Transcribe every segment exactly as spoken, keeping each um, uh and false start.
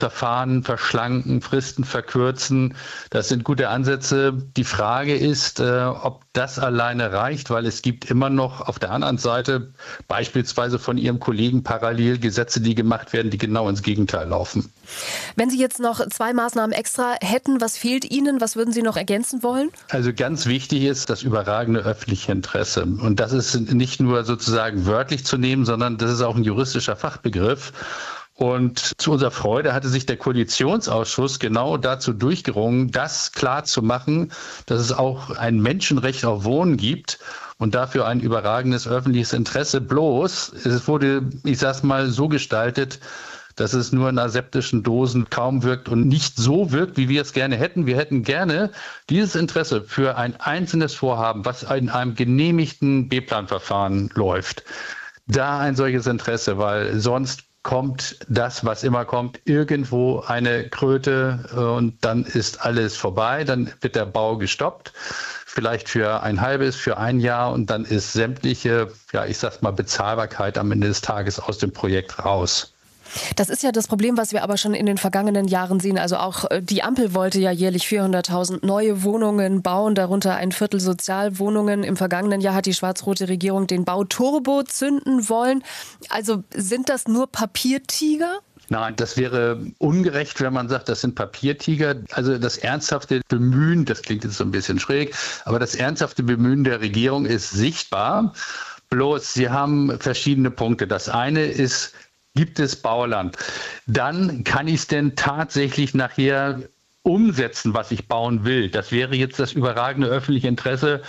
Verfahren verschlanken, Fristen verkürzen. Das sind gute Ansätze. Die Frage ist, äh, ob das alleine reicht, weil es gibt immer noch auf der anderen Seite beispielsweise von Ihrem Kollegen parallel Gesetze, die gemacht werden, die genau ins Gegenteil laufen. Wenn Sie jetzt noch zwei Maßnahmen extra hätten, was fehlt Ihnen? Was würden Sie noch ergänzen wollen? Also ganz wichtig ist das überragende öffentliche Interesse. Und das ist nicht nur sozusagen wörtlich zu nehmen, sondern das ist auch ein juristischer Fachbegriff. Und zu unserer Freude hatte sich der Koalitionsausschuss genau dazu durchgerungen, das klar zu machen, dass es auch ein Menschenrecht auf Wohnen gibt und dafür ein überragendes öffentliches Interesse. Bloß, es wurde, ich sag's mal, so gestaltet, dass es nur in aseptischen Dosen kaum wirkt und nicht so wirkt, wie wir es gerne hätten. Wir hätten gerne dieses Interesse für ein einzelnes Vorhaben, was in einem genehmigten B-Plan-Verfahren läuft, da ein solches Interesse, weil sonst kommt das, was immer kommt, irgendwo eine Kröte und dann ist alles vorbei, dann wird der Bau gestoppt, vielleicht für ein halbes, für ein Jahr und dann ist sämtliche, ja ich sag's mal, Bezahlbarkeit am Ende des Tages aus dem Projekt raus. Das ist ja das Problem, was wir aber schon in den vergangenen Jahren sehen. Also auch die Ampel wollte ja jährlich vierhunderttausend neue Wohnungen bauen, darunter ein Viertel Sozialwohnungen. Im vergangenen Jahr hat die schwarz-rote Regierung den Bau Turbo zünden wollen. Also sind das nur Papiertiger? Nein, das wäre ungerecht, wenn man sagt, das sind Papiertiger. Also das ernsthafte Bemühen, das klingt jetzt so ein bisschen schräg, aber das ernsthafte Bemühen der Regierung ist sichtbar. Bloß, sie haben verschiedene Punkte. Das eine ist, gibt es Bauland? Dann kann ich es denn tatsächlich nachher umsetzen, was ich bauen will. Das wäre jetzt das überragende öffentliche Interesse,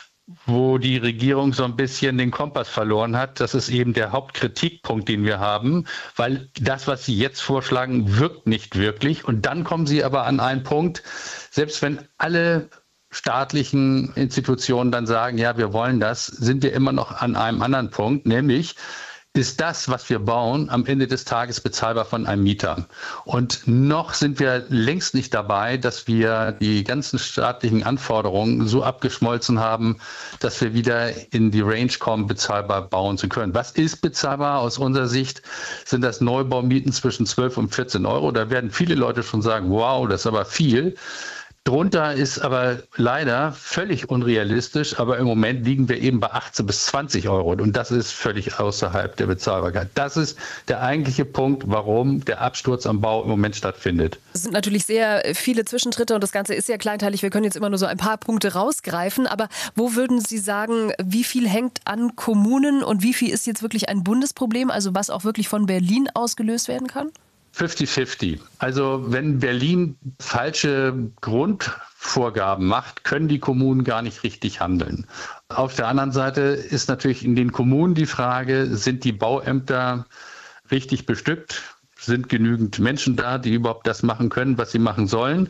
wo die Regierung so ein bisschen den Kompass verloren hat. Das ist eben der Hauptkritikpunkt, den wir haben, weil das, was Sie jetzt vorschlagen, wirkt nicht wirklich. Und dann kommen Sie aber an einen Punkt, selbst wenn alle staatlichen Institutionen dann sagen, ja, wir wollen das, sind wir immer noch an einem anderen Punkt, nämlich ist das, was wir bauen, am Ende des Tages bezahlbar von einem Mieter. Und noch sind wir längst nicht dabei, dass wir die ganzen staatlichen Anforderungen so abgeschmolzen haben, dass wir wieder in die Range kommen, bezahlbar bauen zu können. Was ist bezahlbar? Aus unserer Sicht sind das Neubaumieten zwischen zwölf und vierzehn Euro. Da werden viele Leute schon sagen, wow, das ist aber viel. Drunter ist aber leider völlig unrealistisch, aber im Moment liegen wir eben bei achtzehn bis zwanzig Euro und das ist völlig außerhalb der Bezahlbarkeit. Das ist der eigentliche Punkt, warum der Absturz am Bau im Moment stattfindet. Es sind natürlich sehr viele Zwischentritte und das Ganze ist sehr kleinteilig. Wir können jetzt immer nur so ein paar Punkte rausgreifen, aber wo würden Sie sagen, wie viel hängt an Kommunen und wie viel ist jetzt wirklich ein Bundesproblem, also was auch wirklich von Berlin aus gelöst werden kann? fünfzig fünfzig. Also wenn Berlin falsche Grundvorgaben macht, können die Kommunen gar nicht richtig handeln. Auf der anderen Seite ist natürlich in den Kommunen die Frage, sind die Bauämter richtig bestückt? Sind genügend Menschen da, die überhaupt das machen können, was sie machen sollen?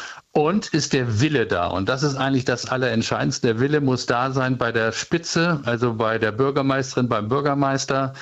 Und ist der Wille da? Und das ist eigentlich das Allerentscheidendste. Der Wille muss da sein bei der Spitze, also bei der Bürgermeisterin, beim Bürgermeister.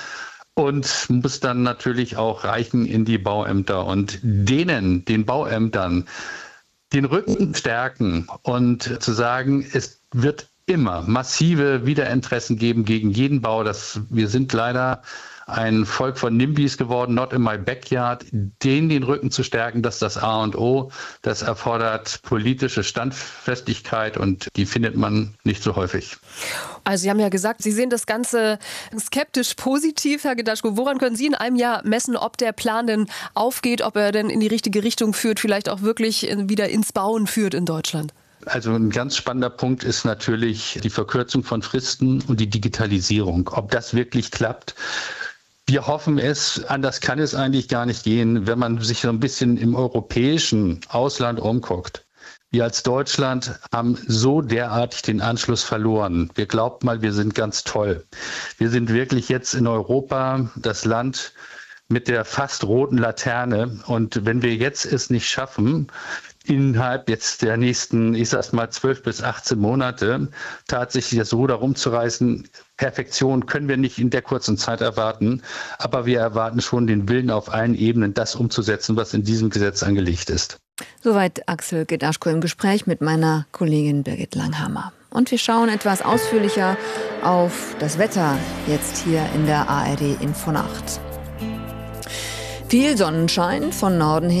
Und muss dann natürlich auch reichen in die Bauämter und denen, den Bauämtern, den Rücken stärken und zu sagen, es wird immer massive Wiederinteressen geben gegen jeden Bau. Das, wir sind leider ein Volk von NIMBYs geworden, not in my backyard. Denen den Rücken zu stärken, das ist das A und O. Das erfordert politische Standfestigkeit und die findet man nicht so häufig. Also Sie haben ja gesagt, Sie sehen das Ganze skeptisch positiv, Herr Gedaschko. Woran können Sie in einem Jahr messen, ob der Plan denn aufgeht, ob er denn in die richtige Richtung führt, vielleicht auch wirklich wieder ins Bauen führt in Deutschland? Also ein ganz spannender Punkt ist natürlich die Verkürzung von Fristen und die Digitalisierung. Ob das wirklich klappt. Wir hoffen es, anders kann es eigentlich gar nicht gehen, wenn man sich so ein bisschen im europäischen Ausland umguckt. Wir als Deutschland haben so derartig den Anschluss verloren. Wir glauben mal, wir sind ganz toll. Wir sind wirklich jetzt in Europa das Land mit der fast roten Laterne. Und wenn wir jetzt es nicht schaffen, innerhalb jetzt der nächsten, ich sag's mal, zwölf bis achtzehn Monate tatsächlich das Ruder rumzureißen, Perfektion können wir nicht in der kurzen Zeit erwarten, aber wir erwarten schon den Willen auf allen Ebenen, das umzusetzen, was in diesem Gesetz angelegt ist. Soweit Axel Gedaschko im Gespräch mit meiner Kollegin Birgit Langhammer. Und wir schauen etwas ausführlicher auf das Wetter jetzt hier in der A R D Infonacht. Viel Sonnenschein von Norden her.